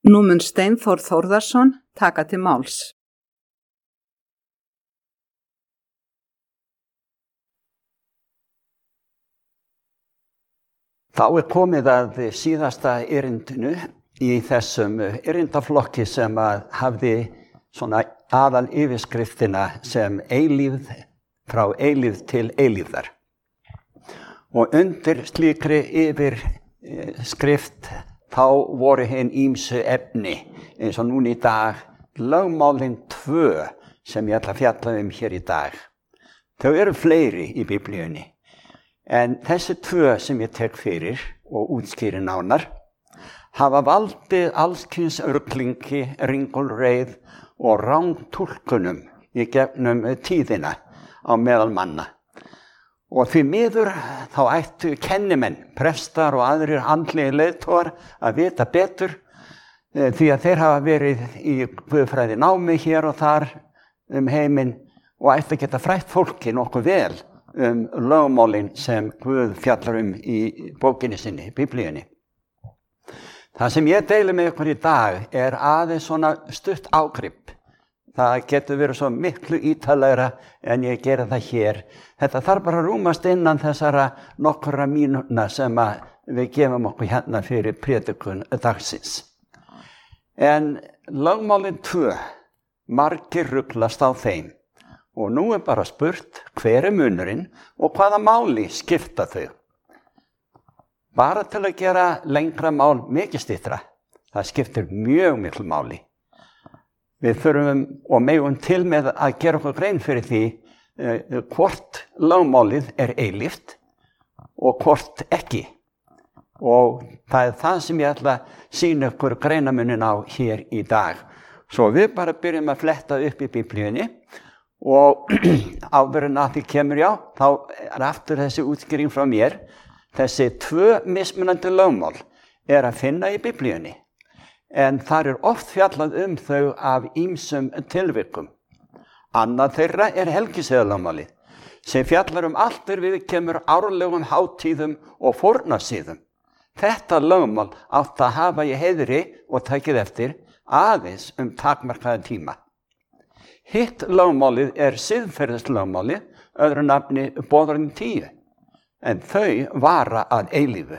Nú mun Steinþór Þórðarson taka til máls. Þá komið að síðasta erindinu í þessum erindaflokki sem hafði svona aðal yfirskriftina sem eilífð frá eilífð til eilífðar. Og undir slíkri yfirskrift þá voru hin ýmsu efni eins og núna í dag lögmálin 2 sem ég ætla að fjalla hér í dag. Þau eru fleiri í Biblíunni. En þessi 2 sem ég tek fyrir og útskýri nánar hafa valdið allskyns ruglingi, ringulreið og rangtúlkunum í gegnum tíðina á meðal manna. Og því miður þá ættu kennimenn, prestar og aðrir andlegir leiðtogar að vita betur því að þeir hafa verið í guðfræði námi hér og þar heiminn og ættu að geta frætt fólki nokkuð vel lögmálin sem Guð fjallar í bókinni sinni, Biblíunni. Það sem ég deili með ykkur í dag aðeins svona stutt ágrip. Það getur verið svo miklu ítarlegra en ég gera það hér. Þetta þarf bara að rúmast innan þessara nokkra mínútna sem við gefum okkur hérna fyrir prédikun dagsins. En lögmálin 2, margir ruglast á þeim. Og nú bara spurt hver munurinn og hvaða máli skipta þau. Bara til að gera lengra mál mikið styttra. Það skiptir mjög miklu máli. Við þurfum og megum til með að gera okkur grein fyrir því hvort lögmálið eilíft og hvort ekki. Og það það sem ég ætla að sýna ykkur greinamunin á hér í dag. Svo við bara byrjum að fletta upp í Biblíunni. Og áður en að því kemur þá aftur þessi útskýring frá mér. Þessi 2 mismunandi lögmál að finna í Biblíunni. En þar oft fjallað þau af ýmsum tilvikum. Annað þeirra helgisiðalögmálið, sem fjallar allt viðkemur árlegum hátíðum og fórnarsíðum. Þetta lögmál átt að hafa í heiðri og takið eftir aðeins takmarkaðan tíma. Hitt lögmálið siðferðislögmálið, öðru nafni boðorðin 10, en þau vara að eilífu.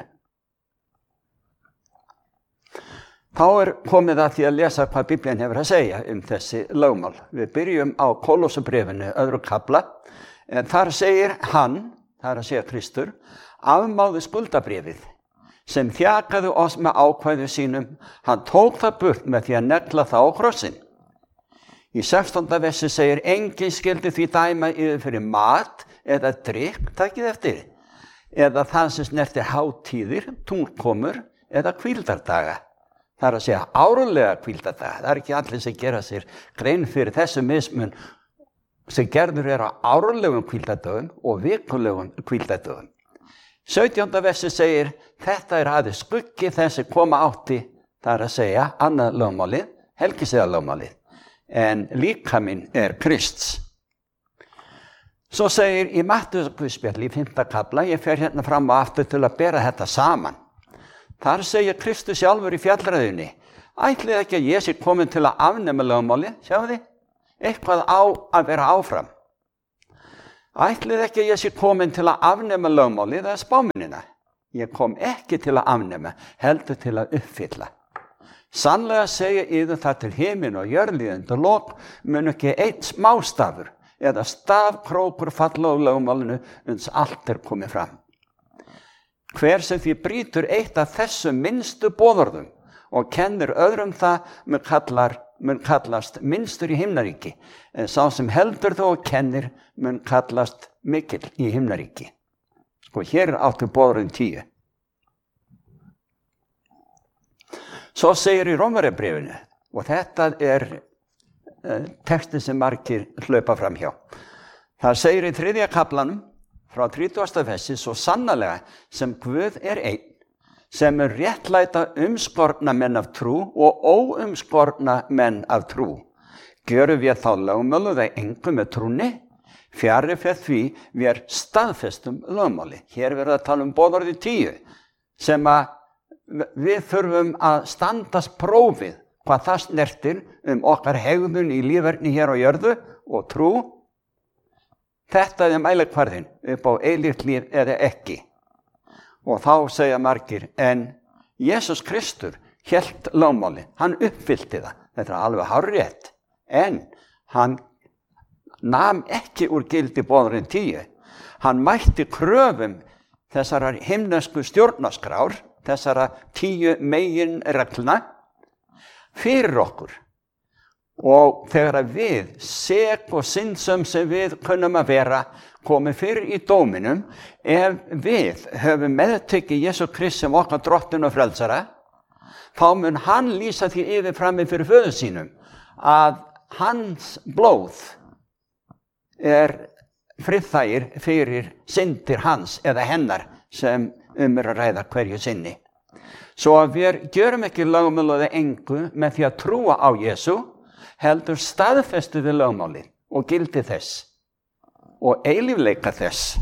Þá komið að því að lesa hvað Biblían hefur að segja þessi lögmál. Við byrjum á Kólossabréfinu, öðru kafla, en þar segir hann, það að segja Kristur, afmáði skuldabréfið, sem þjakaði oss með ákvæðu sínum, hann tók það burt með því að negla það á krossinn. Í 16. versi segir, enginn skyldi því dæma yfir fyrir mat eða drykk, takið eftir, eða það sem snertir hátíðir, tunglkomur eða hvíldardaga. Það að segja árlega hvíldardaga. Það ekki allir sem gera sér grein fyrir þessu mismun sem gerður á árlegum hvíldardögum og vikulegum hvíldardögum. 17. versi segir, þetta aðeins skuggi þess sem koma átti, það að segja annað lögmálið, helgisiðalögmálið. En líkaminn Krists. Svo segir í Mattheusarguðspjalli í 5. kafla, ég fer hérna fram og aftur til að bera þetta saman. Þar segir Kristus sjálfur í fjallræðunni, ætlið ekki að ég sé komin til að afnema lögmálið, sjáu þið, eitthvað á að vera áfram. Ætlið ekki að ég sé komin til að afnema lögmálið eða spámennina. Ég kom ekki til að afnema, heldur til að uppfylla. Sannlega segja yður það til himinn og jörðlíðendur lok mun ekki einn smástafur eða stafkrókur falla á lögmálinu uns allt komið fram. Hver sem því brýtur eitt af þessum minnstu boðorðum og kennir öðrum það mun kallast minnstur í himnaríki, en sá sem heldur þó og kennir mun kallast mikill í himnaríki. Sko, hér áttu boðorðin 10. Svo segir í Rómverjabréfinu, og þetta textin sem margir hlaupa fram hjá. Það segir í 3. kaflanum, frá 30. versi, svo sannarlega sem Guð einn, sem réttlæta umskorna menn af trú og óumskorna menn af trú. Gjörum við þá lögmálu það engum með trúni, fjarri fyrir því við staðfestum lögmáli. Hér verður að tala boðorðið 10, sem við þurfum að standast prófið hvað það snertir okkar hegðun í lífverðni hér á jörðu og trú. Þetta mælikvarðinn upp á eilíft líf eða ekki. Og þá segja margir, en Jesús Kristur hélt lögmáli, hann uppfyllti það. Þetta alveg hárrétt, en hann nam ekki úr gildi boðorðin 10. Hann mætti kröfum þessara himnesku stjórnarskrár, þessara 10 meginreglna fyrir okkur. Og þegar við, sek og syndsöm sem við kunnum að vera, komið fyrir í dóminum, ef við höfum meðtekið Jesú Krist sem okkar drottinn og frelsara, þá mun hann lýsa því yfir frammi fyrir föður sínum að hans blóð friðþægir fyrir syndir hans eða hennar sem að ræða hverju sinni. Svo að við gjörum ekki lögmálið engu með því að trúa á Jesú, heldur staðfestu við lögmálið og gildi þess og eilífleika þess.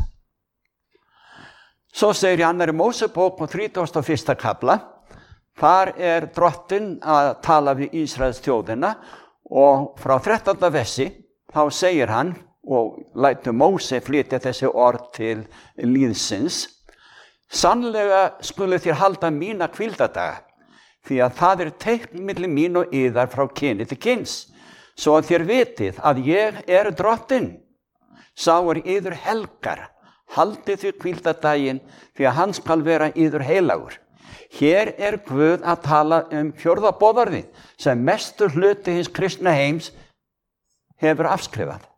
Svo segir í 2. Mósebók og 31. kafla, þar drottinn að tala við Ísraels þjóðina og frá 13. versi þá segir hann og lætur Móse flytja þessi orð til lýðsins: sannlega skulu þér halda mína hvíldardaga, því að það teikn milli mín og yðar frá kyni til kyns, svo að þér vitið að ég drottinn. Sá yður helgar, haldið því hvíldardaginn, því að hann skal vera yður heilagur. Hér Guð að tala 4. boðorðið sem mestur hluti hins kristna heims hefur afskrifað.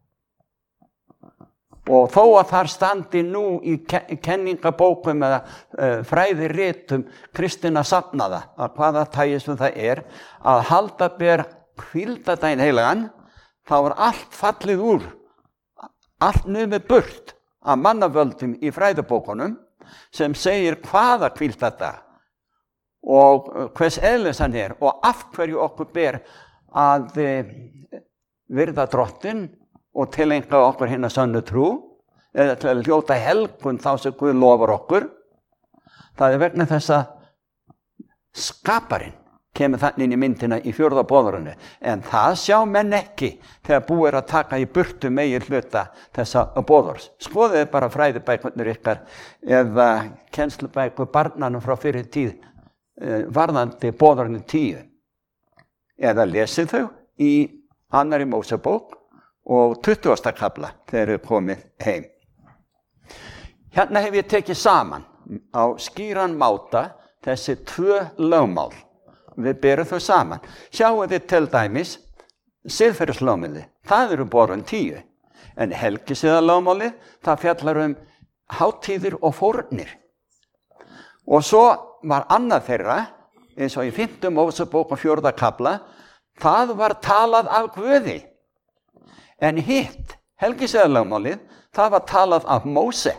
Og þó að þar standi nú í kenningabókum eða fræðiritum kristinna safnaða, að hvaða tagi sem það að halda ber hvíldardaginn heilagan, þá allt fallið úr, allt numið burt af mannavöldum í fræðibókunum sem segir hvaða hvíldardag og hvers eðlis hann og af hverju okkur ber að virða drottinn og tileinka okkur hina sönnu trú, eða til að hljóta helgun þá sem Guð lofar okkur. Það vegna þess að skaparinn kemur þannig inn í myndina í 4. boðorðinu, en það sjá menn ekki þegar búið að taka í burtu megin hluta þessa boðorðs. Skoðið bara fræðibækurnar ykkar eða kennslubækur barnanum frá fyrir tíð varðandi boðorðinu 10, eða lesið þau í 2. Mósebók og 20. kafla þegar komið heim. Hérna hef ég tekið saman á skýran máta þessi 2 lögmál. Við berum þau saman. Sjáu þið til dæmis siðferðislögmálið, það boðorðin 10, en helgisiðalögmálið, það fjallar hátíðir og fórnir. Og svo var annað þeirra, eins og í 5. Mósebók og 4. kafla, það var talað af Guði. En hitt, helgisiðalögmálið, það var talað af Móse.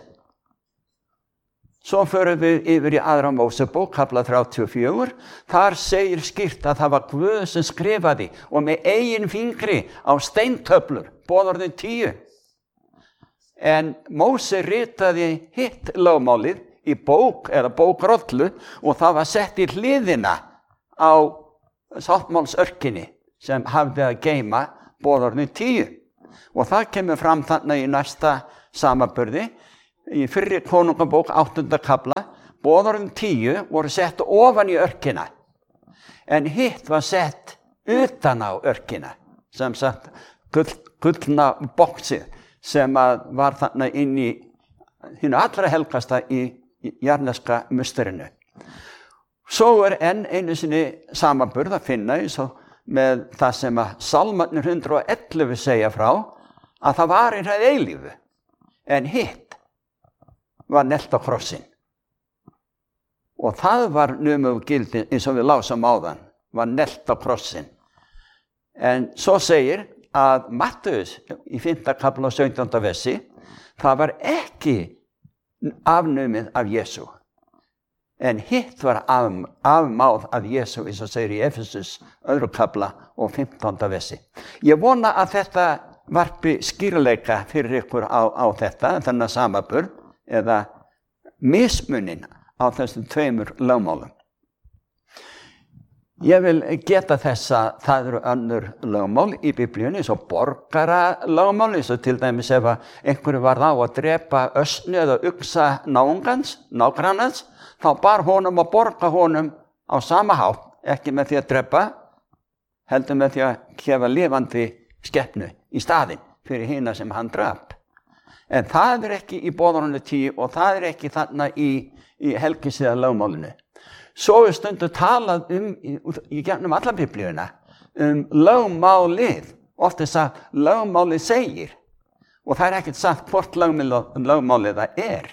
Svo förum við yfir í 2. Mósebók, kafla 34, þar segir skýrt að það var Guð sem skrifaði og með eigin fingri á steintöflur, boðorðin 10. En Móse ritaði hitt lögmálið í bók eða bókrollu og það var sett í hliðina á sáttmálsörkinni sem hafði að geyma boðorðin 10. Og það kemur fram þannig í næsta samanburði, í 1. konungabók 8. kafla, boðorðin 10 voru sett ofan í örkina, en hitt var sett utan á örkina, sem sagt gullna boxið sem var þannig inn í hinu allra helgasta í jarneska musterinu. Svo enn einu sinni samanburð að finna eins og með það sem að Salmarnir 111 segja frá, að það var það eilífu, en hitt var nelt á krossinn. Og það var numið gildi, eins og við lásum áðan, var nelt á krossinn. En svo segir að Mattheus í 5. kafla og 17. versi, það var ekki afnumið af Jesú. En hitt var afmáð af Jesú, eins og segir í Efesus 2. kafla og 15. versi. Ég vona að þetta varpi skýrleika fyrir ykkur á þetta, þennan samanburð, eða mismunin á þessum 2 lögmálum. Ég vil geta þess að það eru önnur lögmál í Biblíunni, svo borgaralögmál, eins og til dæmis ef einhverju varð á að drepa ösnu eða uxa nágrannans, þá bar honum að borga honum á sama hátt, ekki með því að drepa, heldur með því að gefa lifandi skepnu í staðinn fyrir hina sem hann drap. En það er ekki í boðorðinu 10 og það er ekki þarna í helgisiðalögmálinu. Svo er stundu talað í gegnum alla Biblíuna lögmálið. Oft er sagt lögmálið segir og það er ekkert sagt hvort lögmálið það er.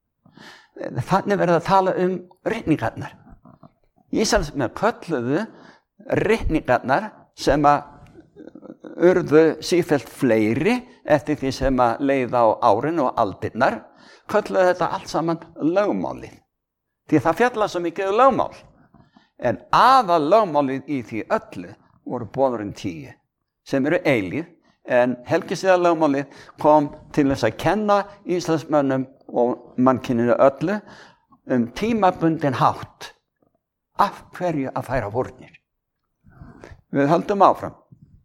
Þannig verður að tala ritningarnar. Ísraelsmenn kölluðu ritningarnar sem að urðu sífellt fleiri eftir því sem að leið á árin og aldirnar, kölluðu þetta allt saman lögmálið. Því það fjalla svo mikið lögmál. En aðal lögmálið í því öllu voru boðorðin 10, sem eru eilíð, en helgisiðalögmálið kom til þess að kenna Ísraelsmönnum og mannkyninu öllu tímabundin hátt af hverju að færa fórnir. Við höldum áfram.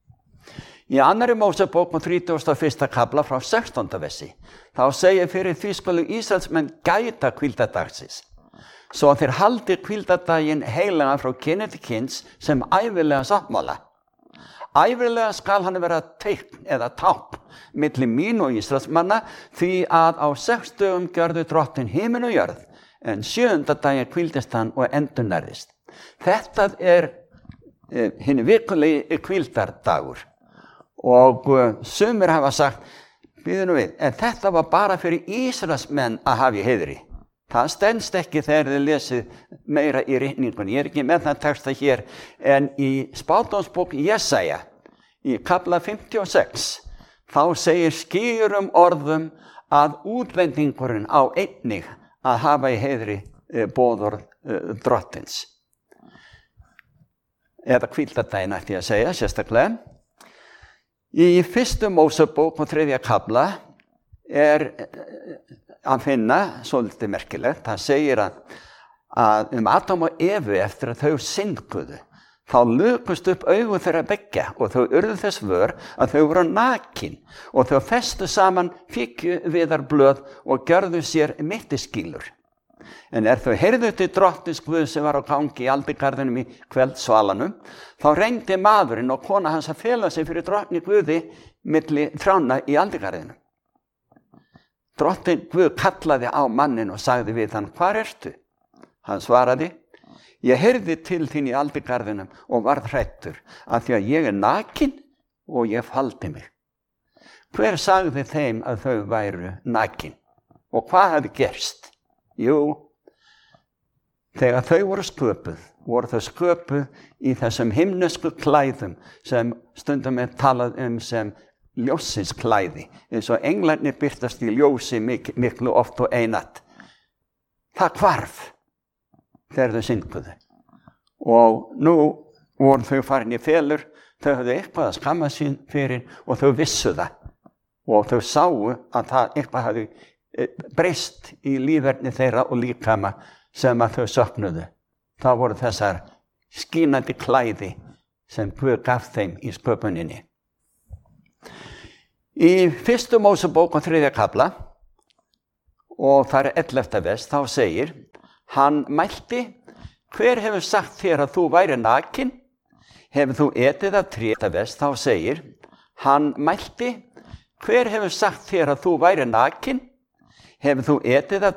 Í 2. Mósebók 31. kafla frá 16. versi, þá segir fyrir því skulu Ísraelsmenn gæta hvíldardagsins, svo að þeir haldi hvíldardaginn heilagan frá kyni til kyns sem ævilega sáttmála. Ævilega skal hann vera teikn eða tákn milli mín og Ísraelsmanna, því að á 6 dögum gjörðu Drottinn himinn og jörð, en 7. daginn hvíldist hann og endurnærðist. Þetta er hinn vikulegi hvíldardagur. Og sumir hafa sagt, bíðu nú við, en þetta var bara fyrir Ísraelsmenn að hafa í heiðri. Það stenst ekki þegar þið lesið meira í ritningunni. Ég er ekki með það texta hér, en í spádómsbók Jesaja, í kafla 56, þá segir skýrum orðum að útlendingurinn á einnig að hafa í heiðri boðorð Drottins. Eða hvíldardaginn ætti ég að segja, sérstaklega. Í 1. Mósebók 3. kafla er að finna svolítið merkilegt. Það segir að Adam og Evu eftir að þau synguðu, þá lukust upp augu þeirra beggja og þau urðu þess vör að þau voru nakin og þau festu saman fíkjuviðarblöð og gjörðu sér mittiskýlur. En þau heyrðu til Drottins Guð sem var á gangi í aldigarðinum í kvöldsvalanum, þá reyndi maðurinn og kona hans að fela sig fyrir Drottni Guði milli trjána í aldigarðinum. Drottinn Guð kallaði á mannin og sagði við hann, hvar ertu? Hann svaraði, ég heyrði til þín í aldigarðinum og varð hræddur, af því að ég er nakin og ég faldi mig. Hver sagði þeim að þau væru nakin? Og hvað hafði gerst? Jú, þegar þau voru þau sköpuð í þessum himnesku klæðum sem stundum er talað sem ljósins klæði, eins og englarnir birtast í ljósi miklu oft og einatt. Það hvarf þegar þau synguðu. Og nú voru þau farin í felur, þau höfðu eitthvað að skamma sín fyrir og þau vissu það. Og þau sáu að það eitthvað hafði breyst í líferni þeirra og líkama sem að þau söknuðu. Það voru þessar skínandi klæði sem Guð gaf þeim í sköpuninni. Í 1. Mósebók 3. kafla og það er 11. vers, þá segir, hann mælti, hver hefur sagt þér að þú væri nakin? Hefur þú etið af 3. vers, þá segir, hann mælti, hver hefur sagt þér að þú væri nakin? Hefur þú etið af